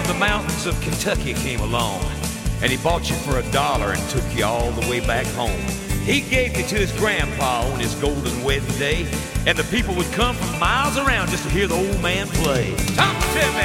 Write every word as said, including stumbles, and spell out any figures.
the mountains of Kentucky came along, and he bought you for a dollar and took you all the way back home. He gave you to his grandpa on his golden wedding day, and the people would come from miles around just to hear the old man play. Talk to me!